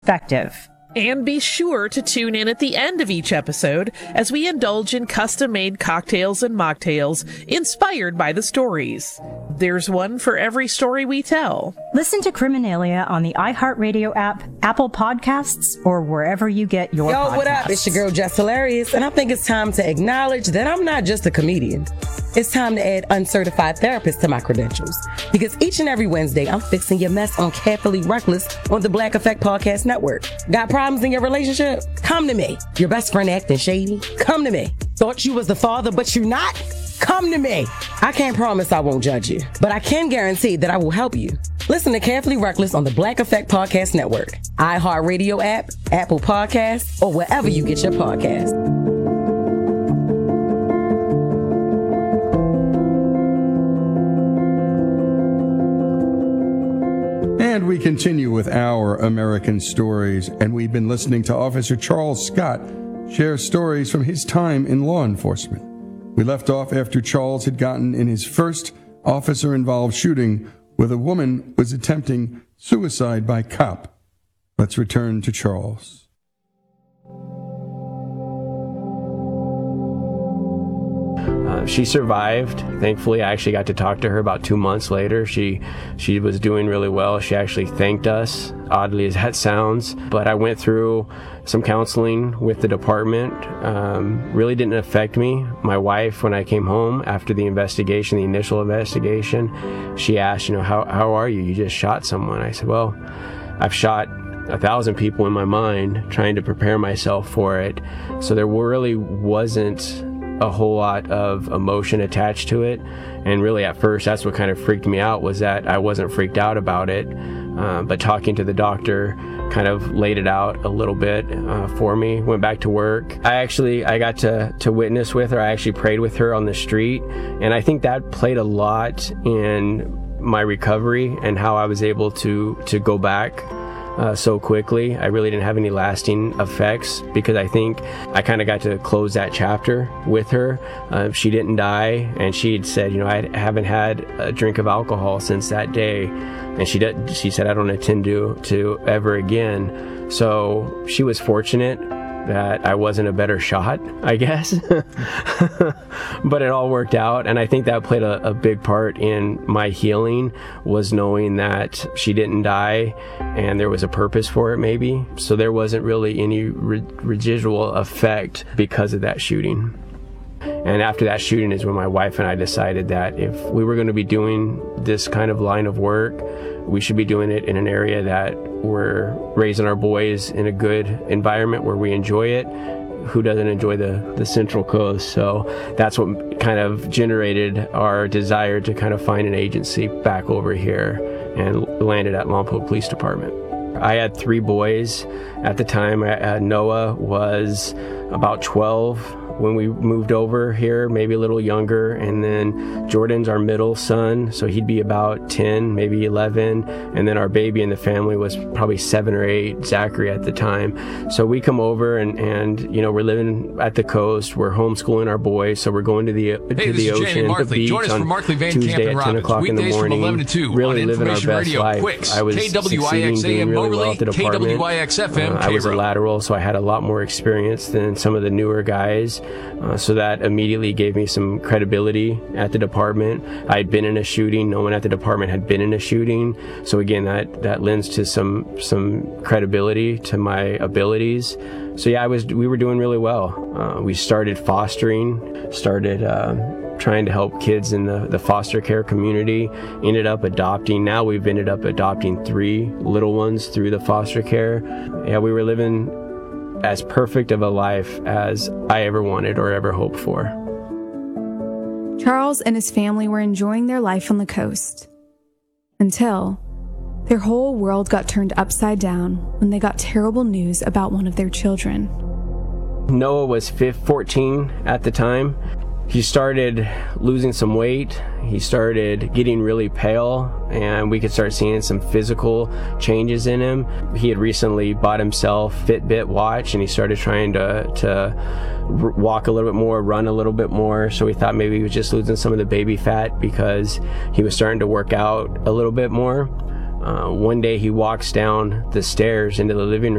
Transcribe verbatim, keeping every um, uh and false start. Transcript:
effective. And be sure to tune in at the end of each episode as we indulge in custom-made cocktails and mocktails inspired by the stories. There's one for every story we tell. Listen to Criminalia on the iHeartRadio app, Apple Podcasts, or wherever you get your Yo, podcasts. what up? It's your girl, Jess Hilarious, and I think it's time to acknowledge that I'm not just a comedian. It's time to add uncertified therapist to my credentials. Because each and every Wednesday, I'm fixing your mess on Carefully Reckless on the Black Effect Podcast Network. Got problems in your relationship? Come to me. Your best friend acting shady? Come to me. Thought you was the father, but you not? Come to me. I can't promise I won't judge you, but I can guarantee that I will help you. Listen to Carefully Reckless on the Black Effect Podcast Network, iHeartRadio app, Apple Podcasts, or wherever you get your podcasts. And we continue with our American stories, and we've been listening to Officer Charles Scott share stories from his time in law enforcement. We left off after Charles had gotten in his first officer-involved shooting where a woman was attempting suicide by cop. Let's return to Charles. Uh, she survived. Thankfully, I actually got to talk to her about two months later. She she was doing really well. She actually thanked us, oddly as that sounds. But I went through some counseling with the department. Um, really didn't affect me. My wife, when I came home after the investigation, the initial investigation, she asked, you know, how how are you? You just shot someone. I said, well, I've shot a thousand people in my mind trying to prepare myself for it. So there really wasn't a whole lot of emotion attached to it. And really at first, that's what kind of freaked me out, was that I wasn't freaked out about it. Uh, but talking to the doctor kind of laid it out a little bit uh, for me. Went back to work. I actually, I got to, to witness with her. I actually prayed with her on the street. And I think that played a lot in my recovery and how I was able to, to go back Uh, so quickly. I really didn't have any lasting effects because I think I kind of got to close that chapter with her. Uh, she didn't die, and she had said, you know, I haven't had a drink of alcohol since that day, and she did, she said, I don't intend to to ever again. So she was fortunate that I wasn't a better shot, I guess. But it all worked out, and I think that played a, a big part in my healing, was knowing that she didn't die and there was a purpose for it, maybe. So there wasn't really any re- residual effect because of that shooting. And after that shooting is when my wife and I decided that if we were going to be doing this kind of line of work, we should be doing it in an area that we're raising our boys in a good environment where we enjoy it. Who doesn't enjoy the, the Central Coast? So that's what kind of generated our desire to kind of find an agency back over here, and landed at Lompoc Police Department. I had three boys at the time. Uh, Noah was about twelve when we moved over here, maybe a little younger, and then Jordan's our middle son, so he'd be about ten, maybe eleven, and then our baby in the family was probably seven or eight, Zachary at the time. So we come over and, and you know, we're living at the coast, we're homeschooling our boys, so we're going to the to hey, the ocean, the beach Join us on for Markley Van Tuesday Camp and at ten o'clock in the morning, from eleven to two really on living our best Radio, life. Quicks, I was K W I X succeeding, A M doing really Moberly, well at the department. K W I X F M uh, I was a Cairo. lateral, so I had a lot more experience than some of the newer guys, uh, so that immediately gave me some credibility at the department. I had been in a shooting. No one at the department had been in a shooting. So again, that, that lends to some some credibility to my abilities. So yeah, I was we were doing really well. Uh, we started fostering, started uh, trying to help kids in the, the foster care community, ended up adopting. Now we've ended up adopting three little ones through the foster care. Yeah, we were living as perfect of a life as I ever wanted or ever hoped for. Charles and his family were enjoying their life on the coast until their whole world got turned upside down when they got terrible news about one of their children. Noah was fourteen at the time. He started losing some weight. He started getting really pale, and we could start seeing some physical changes in him. He had recently bought himself a Fitbit watch, and he started trying to, to walk a little bit more, run a little bit more. So we thought maybe he was just losing some of the baby fat because he was starting to work out a little bit more. Uh, one day he walks down the stairs into the living room